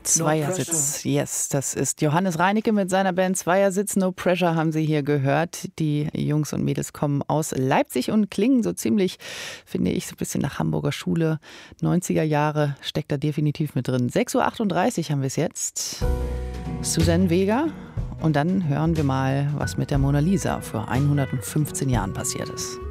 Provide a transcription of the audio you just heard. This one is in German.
Zweiersitz, yes, das ist Johannes Reinicke mit seiner Band Zweiersitz, No Pressure haben Sie hier gehört. Die Jungs und Mädels kommen aus Leipzig und klingen so ziemlich, finde ich, so ein bisschen nach Hamburger Schule. 90er Jahre steckt da definitiv mit drin. 6:38 Uhr haben wir es jetzt. Suzanne Vega. Und dann hören wir mal, was mit der Mona Lisa vor 115 Jahren passiert ist.